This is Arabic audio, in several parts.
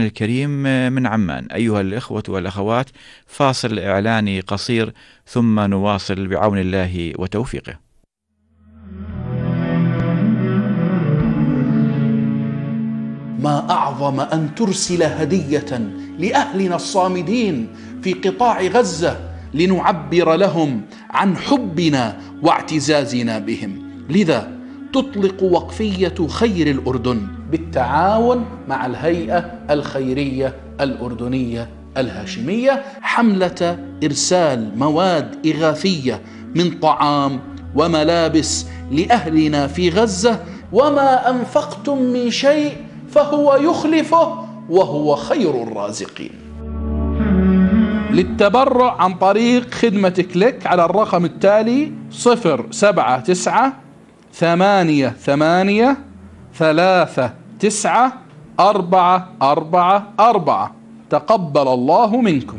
الكريم من عمان. أيها الإخوة والأخوات، فاصل إعلاني قصير ثم نواصل بعون الله وتوفيقه. ما أعظم أن ترسل هدية لأهلنا الصامدين في قطاع غزة لنعبر لهم عن حبنا واعتزازنا بهم. لذا تطلق وقفية خير الأردن بالتعاون مع الهيئة الخيرية الأردنية الهاشمية حملة إرسال مواد إغاثية من طعام وملابس لأهلنا في غزة. وما أنفقتم من شيء فهو يخلفه وهو خير الرازقين. للتبرع عن طريق خدمة كليك على الرقم التالي 079-88-39-444. تقبل الله منكم.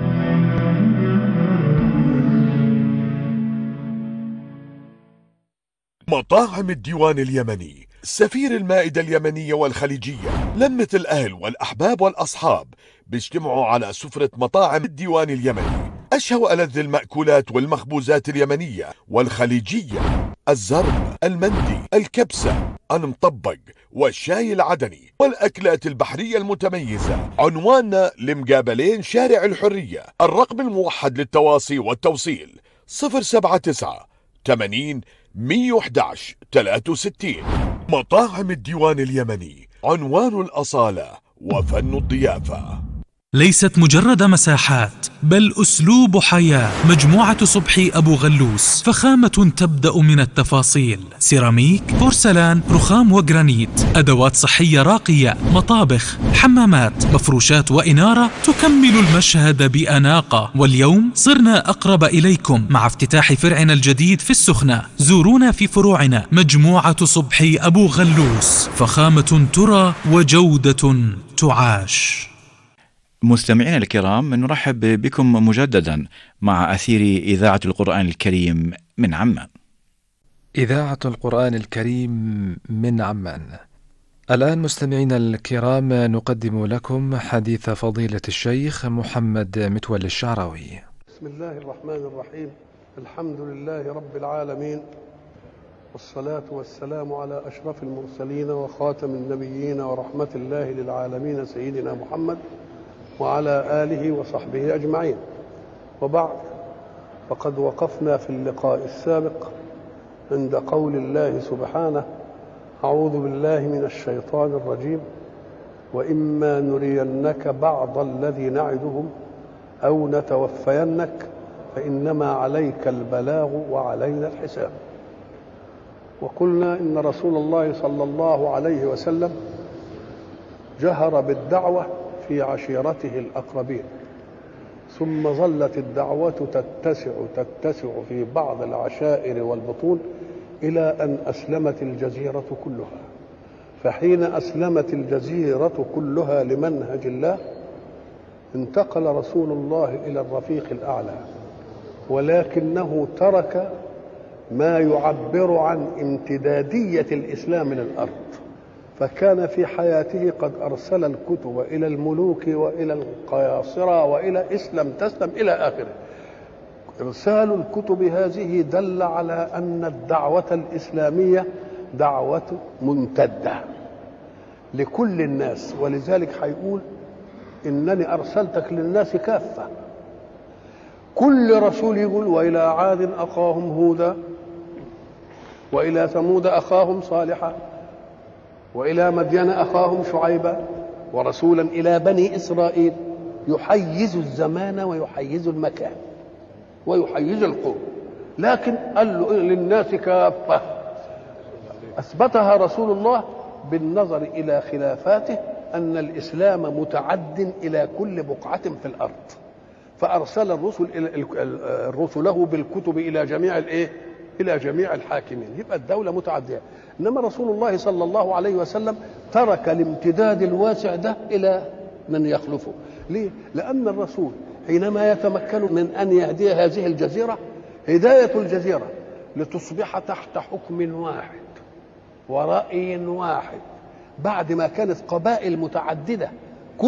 مطاعم الديوان اليمني، سفير المائدة اليمنية والخليجية، لمة الأهل والأحباب والأصحاب بيجتمعوا على سفرة مطاعم الديوان اليمني. أشهى وألذ المأكولات والمخبوزات اليمنية والخليجية: الزرب، المندي، الكبسة، المطبق، والشاي العدني، والأكلات البحرية المتميزة. عنواننا لمقابلين شارع الحرية. الرقم الموحد للتواصي والتوصيل 079-80-111-63. مطاعم الديوان اليمني، عنوان الأصالة وفن الضيافة. ليست مجرد مساحات بل أسلوب حياة. مجموعة صبحي أبو غلوس، فخامة تبدأ من التفاصيل: سيراميك، بورسلان، رخام وجرانيت، أدوات صحية راقية، مطابخ، حمامات، مفروشات وإنارة تكمل المشهد بأناقة. واليوم صرنا أقرب إليكم مع افتتاح فرعنا الجديد في السخنة. زورونا في فروعنا. مجموعة صبحي أبو غلوس، فخامة ترى وجودة تعاش. مستمعينا الكرام، نرحب بكم مجددا مع أثير إذاعة القرآن الكريم من عمان. إذاعة القرآن الكريم من عمان. الآن مستمعينا الكرام نقدم لكم حديث فضيلة الشيخ محمد متولي الشعراوي. بسم الله الرحمن الرحيم. الحمد لله رب العالمين، والصلاة والسلام على أشرف المرسلين وخاتم النبيين ورحمة الله للعالمين سيدنا محمد وعلى آله وصحبه أجمعين. وبعد، فقد وقفنا في اللقاء السابق عند قول الله سبحانه: أعوذ بالله من الشيطان الرجيم، وإما نرينك بعض الذي نعدهم أو نتوفينك فإنما عليك البلاغ وعلينا الحساب. وقلنا إن رسول الله صلى الله عليه وسلم جهر بالدعوة في عشيرته الأقربين، ثم ظلت الدعوة تتسع في بعض العشائر والبطون إلى أن أسلمت الجزيرة كلها. فحين أسلمت الجزيرة كلها لمنهج الله انتقل رسول الله إلى الرفيق الأعلى، ولكنه ترك ما يعبر عن امتدادية الإسلام للأرض. فكان في حياته قد أرسل الكتب إلى الملوك وإلى القياصرة وإلى اسلم تسلم إلى آخره. إرسال الكتب هذه دل على أن الدعوة الإسلامية دعوة ممتدة لكل الناس، ولذلك هيقول: إنني أرسلتك للناس كافة. كل رسول يقول: وإلى عاد أخاهم هودا، وإلى ثمود أخاهم صالحا، وإلى مدين أخاهم شعيبا، ورسولا إلى بني إسرائيل. يحيز الزمان ويحيز المكان ويحيز القوم، لكن قال له للناس كافة. أثبتها رسول الله بالنظر إلى خلافاته أن الإسلام متعد إلى كل بقعة في الأرض، فأرسل رسله بالكتب إلى جميع إلى جميع الحاكمين. يبقى الدولة متعدية. إنما رسول الله صلى الله عليه وسلم ترك الامتداد الواسع ده إلى من يخلفه. ليه؟ لأن الرسول حينما يتمكن من أن يهدي هذه الجزيرة، هداية الجزيرة لتصبح تحت حكم واحد ورأي واحد، بعد ما كانت قبائل متعددة